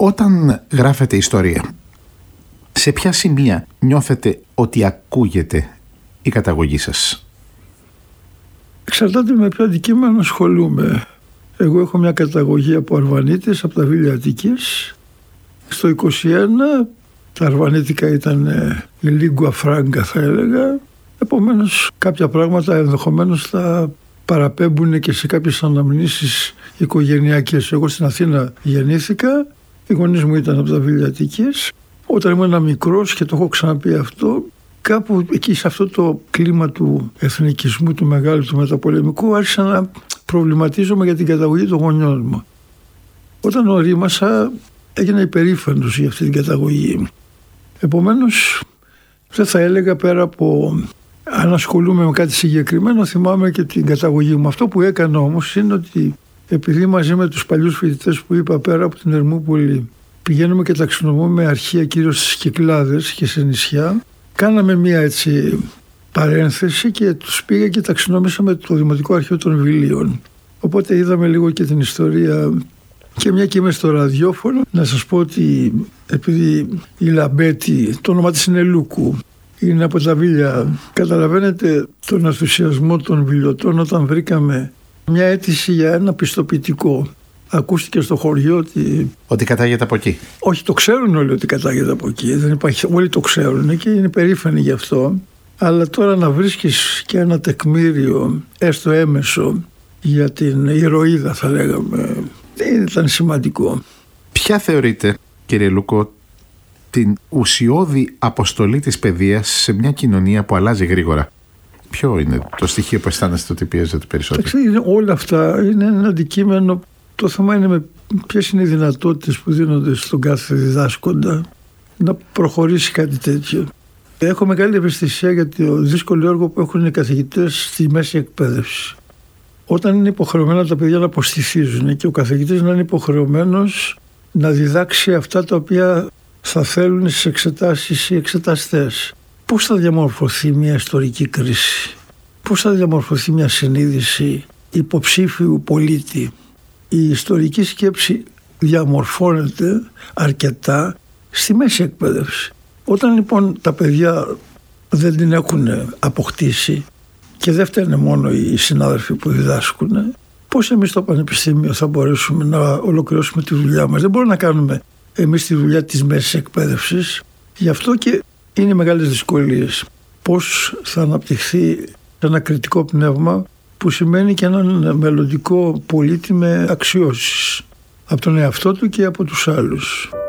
Όταν γράφετε ιστορία, σε ποια σημεία νιώθετε ότι ακούγεται η καταγωγή σας? Εξαρτάται με ποιο αντικείμενο ασχολούμαι. Εγώ έχω μια καταγωγή από Αρβανίτες, από τα Βίλια Αττικής. Στο 21 τα αρβανίτικα ήταν η lingua franca, θα έλεγα. Επομένως κάποια πράγματα ενδεχομένως θα παραπέμπουν και σε κάποιες αναμνήσεις οικογενειακές. Εγώ στην Αθήνα γεννήθηκα, οι γονείς μου ήταν από τα Βίλια Αττικής. Όταν ήμουν μικρός, και το έχω ξαναπεί αυτό, κάπου εκεί σε αυτό το κλίμα του εθνικισμού, του μεγάλου, του μεταπολεμικού, άρχισα να προβληματίζομαι για την καταγωγή των γονιών μου. Όταν ορίμασα, έγινα υπερήφανος για αυτή την καταγωγή. Επομένως, δεν θα έλεγα, πέρα από αν ασχολούμαι με κάτι συγκεκριμένο, θυμάμαι και την καταγωγή μου. Αυτό που έκανα όμως είναι ότι, επειδή μαζί με τους παλιούς φοιτητές που είπα, πέρα από την Ερμούπολη, πηγαίνουμε και ταξινομούμε αρχεία κυρίως στις Κυκλάδες και σε νησιά, κάναμε μία έτσι παρένθεση και τους πήγα και ταξινόμησα το Δημοτικό Αρχείο των Βιλίων. Οπότε είδαμε λίγο και την ιστορία. Και μια και είμαι στο ραδιόφωνο, να σας πω ότι επειδή η Λαμπέτη, το όνομα της είναι Λούκου, είναι από τα Βίλια, καταλαβαίνετε τον ενθουσιασμό των βιλιωτών όταν βρήκαμε μια αίτηση για ένα πιστοποιητικό. Ακούστηκε στο χωριό ότι κατάγεται από εκεί. Όχι, το ξέρουν όλοι ότι κατάγεται από εκεί. Δεν υπάρχει, όλοι το ξέρουν και είναι περήφανοι γι' αυτό. Αλλά τώρα να βρίσκεις και ένα τεκμήριο, έστω έμεσο, για την ηρωίδα, θα λέγαμε, δεν ήταν σημαντικό. Ποια θεωρείτε, κύριε Λούκο, την ουσιώδη αποστολή της παιδείας σε μια κοινωνία που αλλάζει γρήγορα? Ποιο είναι το στοιχείο που αισθάνεστε ότι πιέζεται περισσότερο? Όλα αυτά είναι ένα αντικείμενο. Το θέμα είναι ποιες είναι οι δυνατότητες που δίνονται στον κάθε διδάσκοντα να προχωρήσει κάτι τέτοιο. Έχω μεγάλη ευαισθησία για το δύσκολο έργο που έχουν οι καθηγητές στη μέση εκπαίδευση. Όταν είναι υποχρεωμένα τα παιδιά να αποστηθίζουν και ο καθηγητής να είναι υποχρεωμένος να διδάξει αυτά τα οποία θα θέλουν στις εξετάσεις οι εξεταστές. Πώς θα διαμορφωθεί μια ιστορική κρίση? Πώς θα διαμορφωθεί μια συνείδηση υποψήφιου πολίτη? Η ιστορική σκέψη διαμορφώνεται αρκετά στη μέση εκπαίδευση. Όταν λοιπόν τα παιδιά δεν την έχουν αποκτήσει, και δεν φταίνε μόνο οι συνάδελφοι που διδάσκουν, πώς εμείς στο πανεπιστήμιο θα μπορέσουμε να ολοκληρώσουμε τη δουλειά μας? Δεν μπορούμε να κάνουμε εμείς τη δουλειά της μέσης εκπαίδευσης. Γι' αυτό και είναι μεγάλες δυσκολίες. Πώς θα αναπτυχθεί ένα κριτικό πνεύμα, που σημαίνει και έναν μελλοντικό πολίτη με αξιώσεις από τον εαυτό του και από τους άλλους.